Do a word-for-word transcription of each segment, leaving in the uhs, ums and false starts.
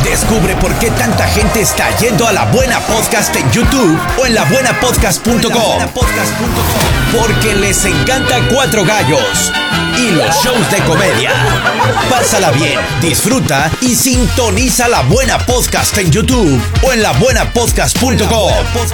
Descubre por qué tanta gente está yendo a La Buena Podcast en YouTube o en la buena podcast punto com. Porque les encanta Cuatro Gallos y los shows de comedia. Pásala bien, disfruta y sintoniza La Buena Podcast en YouTube o en la buena podcast punto com.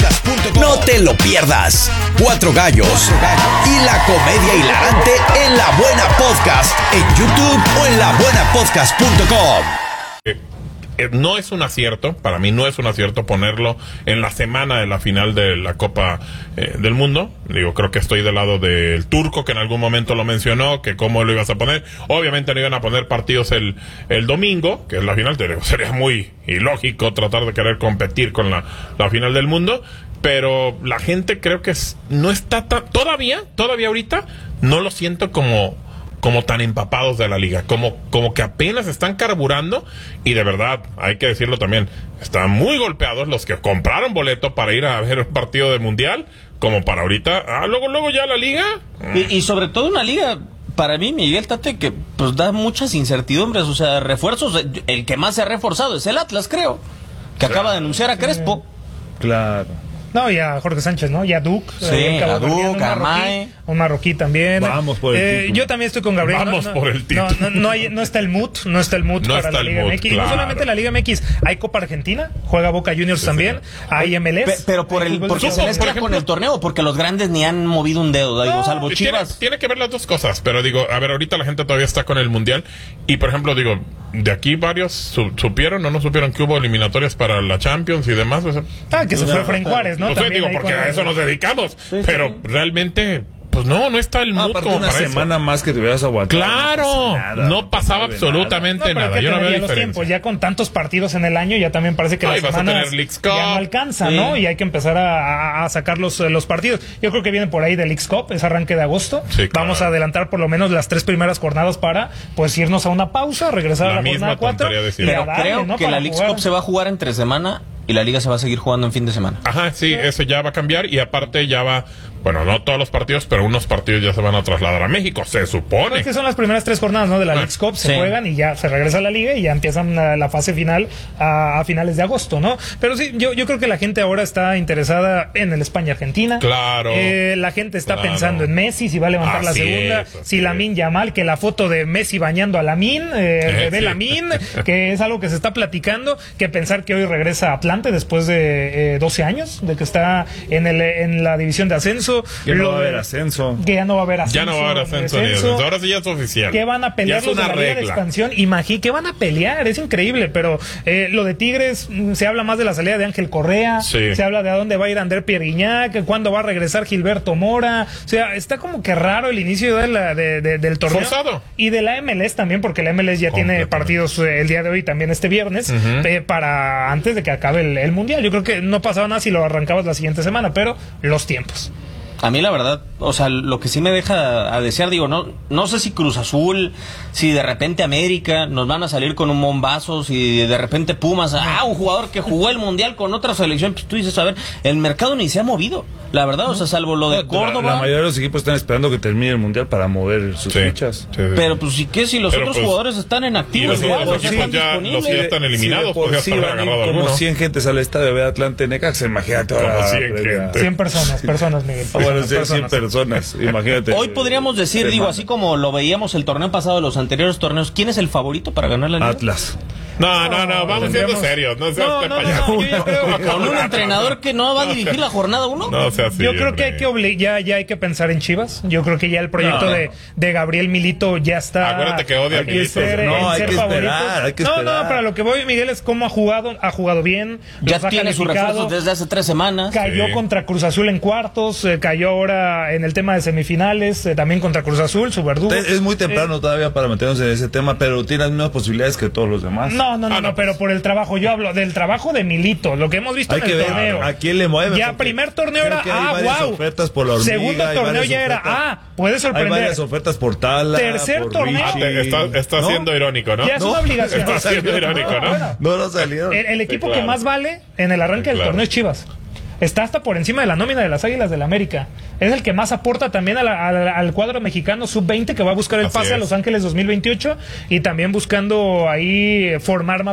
No te lo pierdas. Cuatro Gallos y la comedia hilarante en La Buena Podcast en YouTube o en la buena podcast punto com. Eh, eh, no es un acierto, para mí no es un acierto ponerlo en la semana de la final de la Copa eh, del Mundo. Digo, creo que estoy del lado del Turco, que en algún momento lo mencionó, que cómo lo ibas a poner. Obviamente no iban a poner partidos el, el domingo, que es la final. Te, sería muy ilógico tratar de querer competir con la, la final del mundo. Pero la gente creo que es, no está tan, todavía, todavía ahorita, no lo siento como... como tan empapados de la liga, como, como que apenas están carburando, y de verdad, hay que decirlo también, están muy golpeados los que compraron boleto para ir a ver un partido de mundial, como para ahorita, ah, luego, luego ya la liga. Y, y sobre todo una liga, para mí, Miguel Tate, que pues da muchas incertidumbres, o sea, refuerzos, el que más se ha reforzado es el Atlas, creo, que acaba de anunciar a Crespo. Claro. No, y a Jorge Sánchez, ¿no? Y a Duke. Sí, eh, a Duke, a Mae. Un marroquí también. Vamos por el eh, título. Yo también estoy con Gabriel. Vamos no, por el título. No, no, no, hay, no está el mood, no está el mood no para la Liga mood, M X. Claro. Y no solamente la Liga M X, hay Copa Argentina, juega Boca Juniors sí, también, sí. Hay M L S. Pe pero por el porque se mezcla con el torneo, porque los grandes ni han movido un dedo, digo, no, salvo Chivas. Tiene, tiene que ver las dos cosas, pero digo, a ver, ahorita la gente todavía está con el Mundial, y por ejemplo, digo, de aquí varios su supieron o no supieron que hubo eliminatorias para la Champions y demás. O sea, ah, que se fue Fren Juárez, ¿no? No sé, digo, porque a eso nos dedicamos. Sí, pero sí. realmente, pues no, no está el mood no, como una para semana eso. más que te hubieras aguantado. Claro, no, nada, no pasaba no absolutamente nada. No, nada. Yo no veo los diferencia. Tiempos, ya con tantos partidos en el año, ya también parece que Ay, las semanas ya no alcanza, sí. ¿no? Y hay que empezar a, a sacar los, los partidos. Yo creo que viene por ahí del Leagues Cup, ese arranque de agosto. Sí, claro. Vamos a adelantar por lo menos las tres primeras jornadas para pues irnos a una pausa, regresar la a la jornada cuatro. Pero darle, creo ¿no? que para la Leagues Cup se va a jugar entre semana y la liga se va a seguir jugando en fin de semana. Ajá, sí, eso ya va a cambiar, y aparte ya va, bueno, no todos los partidos, pero unos partidos ya se van a trasladar a México, se supone. Es que son las primeras tres jornadas, ¿no? De la ah, Leagues Cup, se sí. juegan y ya se regresa a la liga y ya empiezan la, la fase final a, a finales de agosto, ¿no? Pero sí, yo, yo creo que la gente ahora está interesada en el España-Argentina. Claro. Eh, la gente está claro. pensando en Messi, si va a levantar así la segunda, es, si Lamine Yamal, que la foto de Messi bañando a Lamine, eh, el bebé sí. Lamine, que es algo que se está platicando, que pensar que hoy regresa a Atlante después de Eh, doce años de que está en el en la división de ascenso. Que no va a haber ascenso. Que ya no va a haber ascenso. Ya no va a haber ascenso. Ni ascenso. Ahora sí ya es oficial. Que van a pelear los de la Liga de Expansión. Imagínate que van a pelear, es increíble. Pero eh, lo de Tigres, se habla más de la salida de Ángel Correa. Sí. Se habla de a dónde va a ir André Pierre Gignac, cuándo va a regresar Gilberto Mora. O sea, está como que raro el inicio de la, de, de, del torneo. Forzado. Y de la M L S también, porque la M L S ya tiene partidos eh, el día de hoy, también este viernes, uh-huh. eh, para antes de que acabe el, el Mundial. Yo creo que no pasaba nada si lo arrancabas la siguiente semana, pero los tiempos. A mí la verdad, o sea, lo que sí me deja a desear, digo, no no sé si Cruz Azul, si de repente América nos van a salir con un bombazo, si de repente Pumas, ah, un jugador que jugó el Mundial con otra selección, pues tú dices, a ver, el mercado ni se ha movido, la verdad, o sea, salvo lo de no, Córdoba. La, la mayoría de los equipos están esperando que termine el Mundial para mover sus sí, fichas. Sí, sí. Pero pues sí que si los Pero, otros pues, jugadores están en activos, los, igual, los sí, equipos ya, los ya están eliminados, sí, por sí, van como alguno. cien gentes al estadio de Atlante Necaxa, imagínate ahora. cien personas, personas, Miguel. Ah, bueno, sí, cien personas, imagínate. Hoy podríamos decir, digo, así como lo veíamos el torneo pasado de los anteriores torneos, ¿quién es el favorito para ganar la liga? Atlas. No, no, no, vamos siendo serios. No seas no, no, no, yo creo que con un entrenador que no va a dirigir la jornada uno. No sea así, yo creo que hay que obli ya, ya hay que pensar en Chivas. Yo creo que ya el proyecto no. de, de Gabriel Milito ya está. Acuérdate que odia a Milito. Ser, no, hay que, esperar, hay que no, esperar. No, para lo que voy, Miguel, es cómo ha jugado, ha jugado bien. Ya tiene sus refuerzos desde hace tres semanas. Cayó sí. contra Cruz Azul en cuartos, eh, cayó ahora en el tema de semifinales, eh, también contra Cruz Azul, su verdugo. Es muy temprano eh, todavía para meternos en ese tema, pero tiene las mismas posibilidades que todos los demás. No, no, no, ah, no, no pero por el trabajo, yo hablo del trabajo de Milito, lo que hemos visto hay en el ver, torneo. ¿A quién le mueve? Ya primer torneo era, ah, wow. Ofertas por la hormiga, segundo torneo ya era, ah, puede sorprender. Hay varias ofertas por Tala. Tercer por torneo. Ah, te, está está ¿no? siendo irónico, ¿no? Ya es una obligación. Está siendo irónico, ¿no? Bueno, no, no salieron. El, el equipo sí, claro. que más vale en el arranque sí, claro. del torneo es Chivas. Está hasta por encima de la nómina de las Águilas del la América. Es el que más aporta también a la, a la, al cuadro mexicano sub veinte que va a buscar el Así pase es. a Los Ángeles dos mil veintiocho y también buscando ahí formar más